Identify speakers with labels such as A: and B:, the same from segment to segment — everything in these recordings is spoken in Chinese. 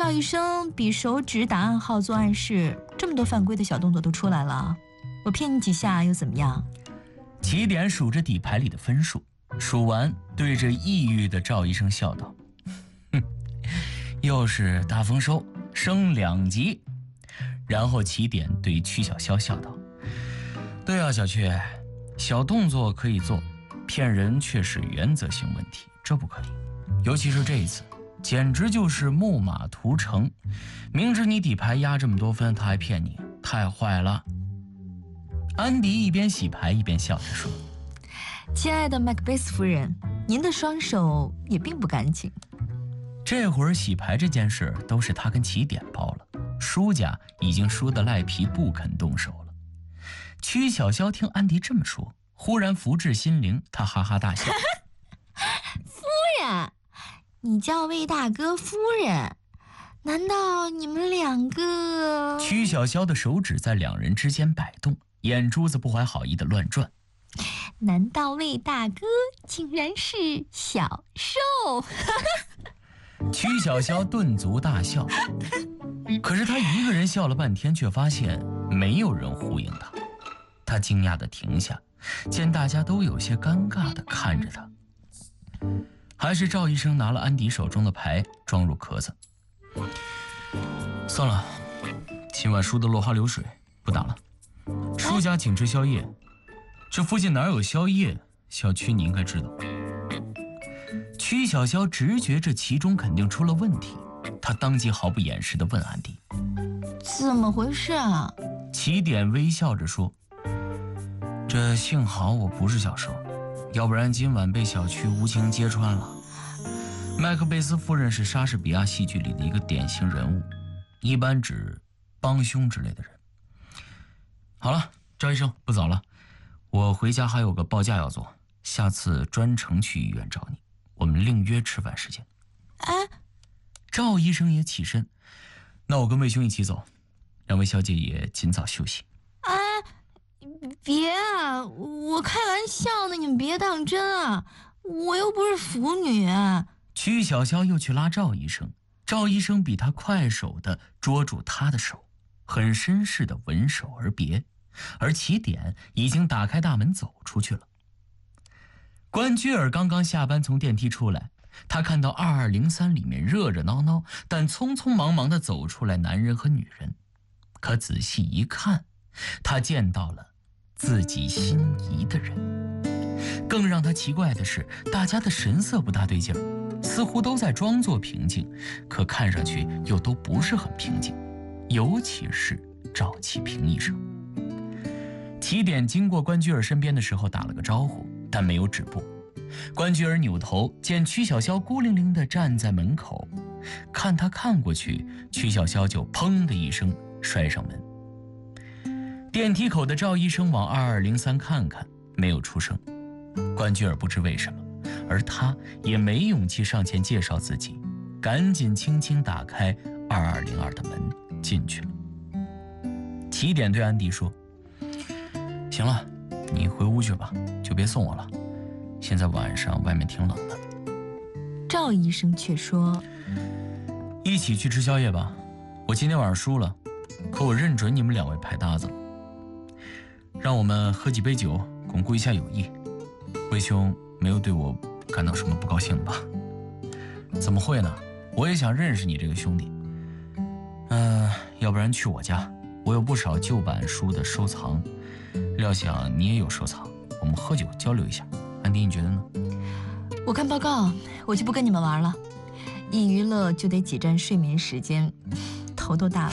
A: 叫一声，比手指打暗号做暗示，这么多犯规的小动作都出来了，我骗你几下又怎么样？
B: 起点数着底牌里的分数，数完对着抑郁的赵医生笑道：“哼，又是大丰收，升2级。”然后起点对曲小潇笑道：“对啊，小曲，小动作可以做，骗人却是原则性问题，这不可以。尤其是这一次，简直就是木马屠城，明知你底牌压这么多分，他还骗你，太坏了。”安迪一边洗牌一边笑着说：“
A: 亲爱的麦克贝斯夫人，您的双手也并不干净。”
B: 这会儿洗牌这件事都是他跟起点包了，输家已经输得赖皮不肯动手了。曲小潇听安迪这么说，忽然福至心灵，他哈哈大笑：“
A: 夫人，你叫魏大哥夫人，难道你们两个……”
B: 曲小潇的手指在两人之间摆动，眼珠子不怀好意的乱转。
A: 难道魏大哥竟然是小受？
B: 曲小潇顿足大笑，可是他一个人笑了半天，却发现没有人呼应他。他惊讶地停下，见大家都有些尴尬地看着他。还是赵医生拿了安迪手中的牌装入壳子。算了，今晚输得落花流水，不打了。输家请吃宵夜。这附近哪有宵夜？小区你应该知道。曲小潇直觉这其中肯定出了问题，他当即毫不掩饰地问安迪：“
A: 怎么回事啊？”
B: 起点微笑着说：“这幸好我不是小受，要不然今晚被小区无情揭穿了。麦克贝斯夫人是莎士比亚戏剧里的一个典型人物，一般指帮凶之类的人。好了，赵医生，不早了，我回家还有个报价要做，下次专程去医院找你，我们另约吃饭时间。”赵医生也起身：“那我跟魏兄一起走，让魏小姐也尽早休息。”
A: 别啊，我开玩笑呢，你们别当真啊，我又不是腐女。
B: 曲小潇又去拉赵医生，赵医生比他快手地捉住他的手，很绅士地吻手而别，而起点已经打开大门走出去了。关雎尔刚刚下班从电梯出来，他看到2203里面热热闹闹但匆匆忙忙地走出来男人和女人，可仔细一看，他见到了自己心仪的人。更让他奇怪的是，大家的神色不大对劲儿，似乎都在装作平静，可看上去又都不是很平静，尤其是赵启平医生。起点经过关雎尔身边的时候打了个招呼，但没有止步。关雎尔扭头见曲小潇孤零零地站在门口，看他看过去，曲小潇就砰的一声摔上门。电梯口的赵医生往2203看看，没有出声。关雎尔不知为什么，而他也没勇气上前介绍自己，赶紧轻轻打开2202的门进去了。起点对安迪说：“行了，你回屋去吧，就别送我了，现在晚上外面挺冷的。”
A: 赵医生却说：“
B: 一起去吃宵夜吧，我今天晚上输了，可我认准你们2位牌搭子了，让我们喝几杯酒，巩固一下友谊。魏兄没有对我感到什么不高兴吧？”“怎么会呢？我也想认识你这个兄弟。要不然去我家，我有不少旧版书的收藏，料想你也有收藏，我们喝酒交流一下。安迪，你觉得呢？”“
A: 我看报告，我就不跟你们玩了，一娱乐就得挤占睡眠时间，头都大了。”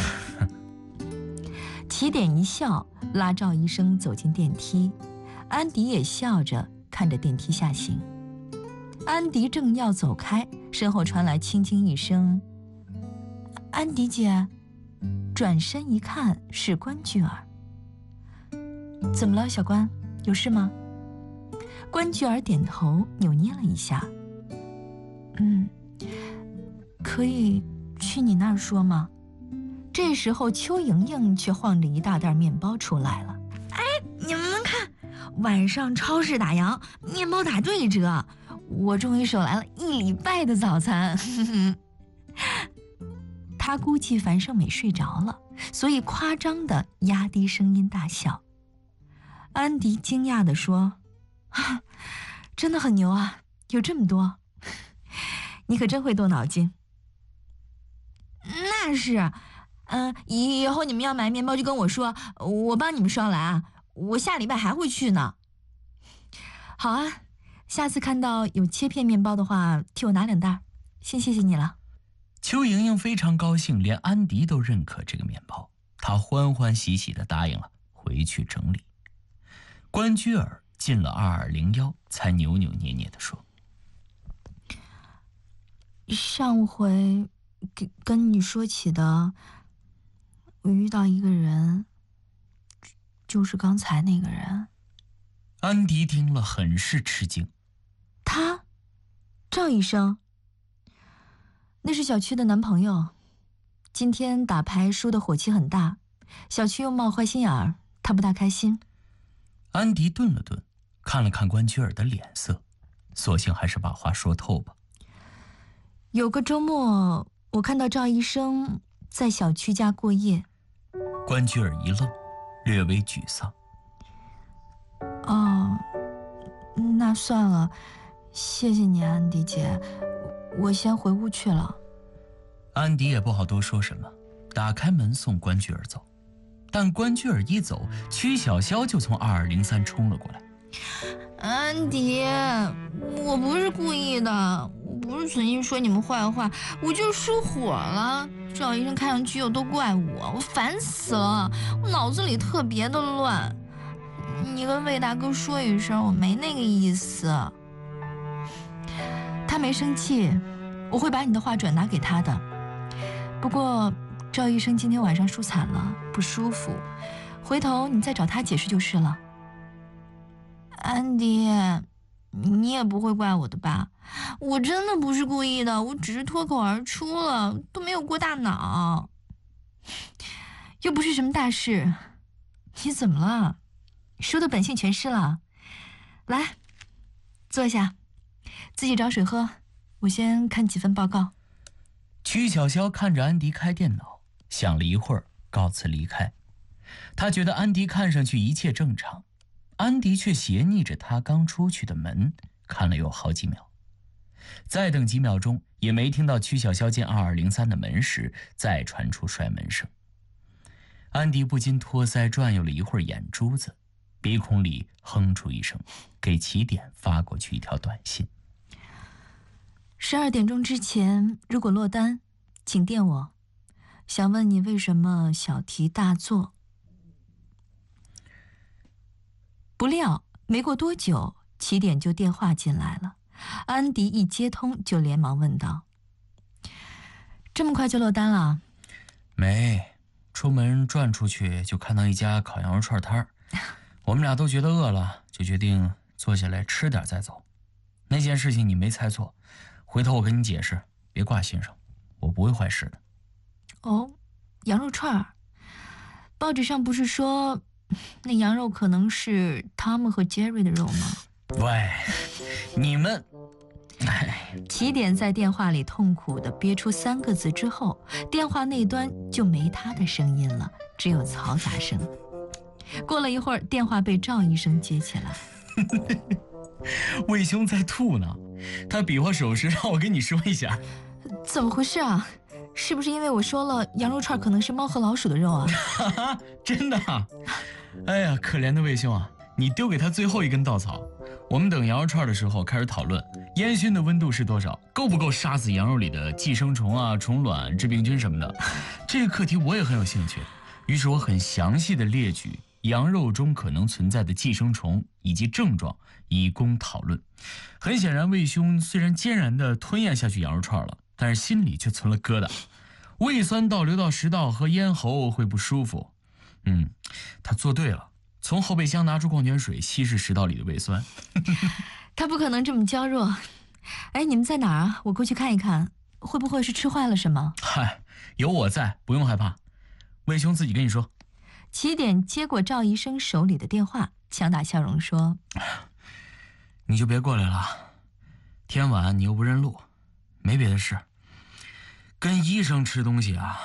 A: 起点一笑，拉赵医生走进电梯，安迪也笑着看着电梯下行。安迪正要走开，身后传来轻轻一声：“安迪姐。”转身一看是关雎尔。“怎么了，小关？有事吗？”关雎尔点头，扭捏了一下。“可以去你那儿说吗？”这时候邱莹莹却晃着一大袋面包出来了。“哎，你们看，晚上超市打烊，面包打对折，我终于手来了1礼拜的早餐。” 他估计樊胜美睡着了，所以夸张地压低声音大笑。安迪惊讶地说：“啊，真的很牛啊，有这么多，你可真会动脑筋。”那是，以后你们要买面包就跟我说，我帮你们捎来啊，我下礼拜还会去呢。好啊，下次看到有切片面包的话，替我拿2袋，先谢谢你了。
B: 邱莹莹非常高兴，连安迪都认可这个面包，她欢欢喜喜地答应了，回去整理。关雎尔进了2201，才扭扭捏捏地说：“
A: 上回跟你说起的，我遇到一个人，就是刚才那个人。”
B: 安迪听了很是吃惊。
A: 他，赵医生，那是小区的男朋友，今天打牌输的火气很大，小区又冒坏心眼儿，他不大开心。
B: 安迪顿了顿，看了看关雎尔的脸色，索性还是把话说透吧。
A: 有个周末，我看到赵医生在小区家过夜。
B: 关雎尔一愣，略微沮丧。
A: 哦，那算了，谢谢你，安迪姐，我先回屋去了。
B: 安迪也不好多说什么，打开门送关雎尔走。但关雎尔一走，曲筱绡就从2203冲了过来。
A: 安迪，我不是故意的，我不是存心说你们坏话，我就是疏火了。赵医生看上去又都怪我，我烦死了，我脑子里特别的乱。你跟魏大哥说一声，我没那个意思。他没生气，我会把你的话转达给他的。不过赵医生今天晚上输惨了，不舒服，回头你再找他解释就是了。安迪，你也不会怪我的吧？我真的不是故意的，我只是脱口而出了，都没有过大脑，又不是什么大事。你怎么了？输的本性全失了？来，坐下，自己找水喝，我先看几份报告。
B: 曲筱绡看着安迪开电脑，想了一会儿，告辞离开。他觉得安迪看上去一切正常，安迪却斜睨着他刚出去的门，看了有好几秒。再等几秒钟，也没听到曲筱绡进2203的门时再传出摔门声。安迪不禁托腮转悠了一会儿眼珠子，鼻孔里哼出一声，给起点发过去一条短信
A: ：12点钟之前如果落单，请电我。想问你为什么小题大做。不料没过多久，起点就电话进来了。安迪一接通就连忙问道：“这么快就落单了？”
B: 没，出门转出去就看到一家烤羊肉串摊儿，我们俩都觉得饿了，就决定坐下来吃点再走。那件事情你没猜错，回头我跟你解释，别挂心上，我不会坏事的。
A: 哦，羊肉串儿，报纸上不是说那羊肉可能是汤姆和杰瑞的肉吗？
B: 喂，你们……
A: 起点在电话里痛苦地憋出3个字之后，电话那端就没他的声音了，只有嘈杂声。过了一会儿，电话被赵医生接起来。
B: 魏兄在吐呢，他比划手势让我跟你说一下。
A: 怎么回事啊？是不是因为我说了羊肉串可能是猫和老鼠的肉啊？
B: 真的啊？哎呀，可怜的魏兄啊，你丢给他最后一根稻草。我们等羊肉串的时候开始讨论烟熏的温度是多少，够不够杀死羊肉里的寄生虫啊、虫卵、致病菌什么的。这个课题我也很有兴趣，于是我很详细的列举羊肉中可能存在的寄生虫以及症状，以供讨论。很显然，魏兄虽然坚然地吞咽下去羊肉串了，但是心里却存了疙瘩。胃酸倒流到食道和咽喉会不舒服。他做对了，从后备箱拿出矿泉水稀释食道里的胃酸。
A: 他不可能这么娇弱。哎，你们在哪儿啊？我过去看一看，会不会是吃坏了什么？
B: 嗨，有我在，不用害怕。魏兄自己跟你说。
A: 起点接过赵医生手里的电话，强打笑容说：“
B: 你就别过来了，天晚你又不认路，没别的事， 跟医生吃东西啊，